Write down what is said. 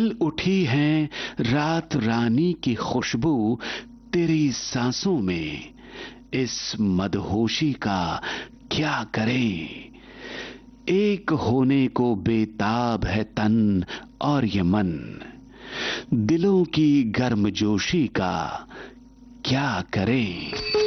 उठी है रात रानी की खुशबू तेरी सांसों में, इस मदहोशी का क्या करें। एक होने को बेताब है तन और ये मन, दिलों की गर्मजोशी का क्या करें।